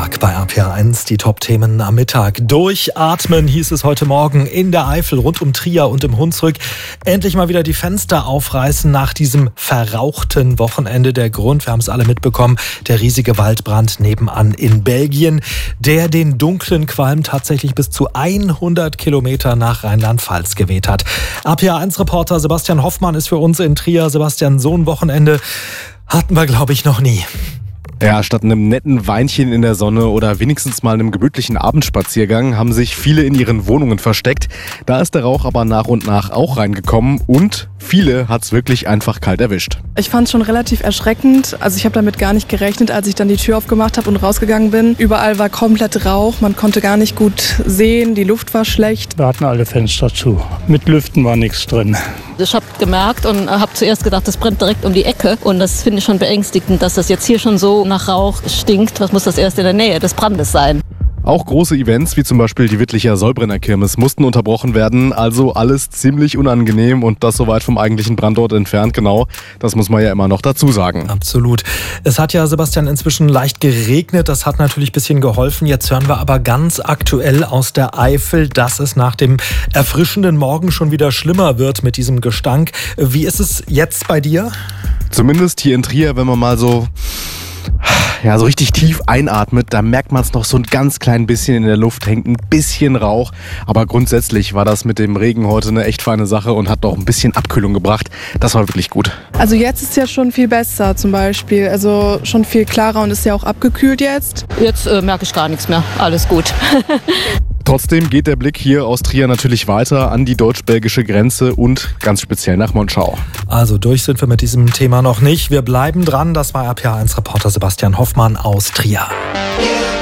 Tag bei RPA1, die Top-Themen am Mittag. Durchatmen hieß es heute Morgen in der Eifel, rund um Trier und im Hunsrück. Endlich mal wieder die Fenster aufreißen nach diesem verrauchten Wochenende. Der Grund, wir haben es alle mitbekommen, der riesige Waldbrand nebenan in Belgien, der den dunklen Qualm tatsächlich bis zu 100 Kilometer nach Rheinland-Pfalz geweht hat. RPA1-Reporter Sebastian Hoffmann ist für uns in Trier. Sebastian, so ein Wochenende hatten wir, glaube ich, noch nie. Ja, statt einem netten Weinchen in der Sonne oder wenigstens mal einem gemütlichen Abendspaziergang haben sich viele in ihren Wohnungen versteckt. Da ist der Rauch aber nach und nach auch reingekommen und viele hat's wirklich einfach kalt erwischt. Ich fand es schon relativ erschreckend. Also ich habe damit gar nicht gerechnet, als ich dann die Tür aufgemacht habe und rausgegangen bin. Überall war komplett Rauch, man konnte gar nicht gut sehen, die Luft war schlecht. Wir hatten alle Fenster zu. Mit Lüften war nichts drin. Ich habe gemerkt und habe zuerst gedacht, das brennt direkt um die Ecke. Und das finde ich schon beängstigend, dass das jetzt hier schon so nach Rauch stinkt. Was muss das erst in der Nähe des Brandes sein? Auch große Events, wie zum Beispiel die Wittlicher Sollbrenner Kirmes, mussten unterbrochen werden. Also alles ziemlich unangenehm und das so weit vom eigentlichen Brandort entfernt. Genau, das muss man ja immer noch dazu sagen. Absolut. Es hat ja, Sebastian, inzwischen leicht geregnet. Das hat natürlich ein bisschen geholfen. Jetzt hören wir aber ganz aktuell aus der Eifel, dass es nach dem erfrischenden Morgen schon wieder schlimmer wird mit diesem Gestank. Wie ist es jetzt bei dir? Zumindest hier in Trier, wenn man mal so richtig tief einatmet, da merkt man es noch so ein ganz klein bisschen in der Luft, hängt ein bisschen Rauch. Aber grundsätzlich war das mit dem Regen heute eine echt feine Sache und hat noch ein bisschen Abkühlung gebracht. Das war wirklich gut. Also jetzt ist ja schon viel besser zum Beispiel, also schon viel klarer und ist ja auch abgekühlt jetzt. Jetzt merke ich gar nichts mehr. Alles gut. Trotzdem geht der Blick hier aus Trier natürlich weiter an die deutsch-belgische Grenze und ganz speziell nach Monschau. Also durch sind wir mit diesem Thema noch nicht. Wir bleiben dran. Das war RPA1-Reporter Sebastian Hoffmann aus Trier.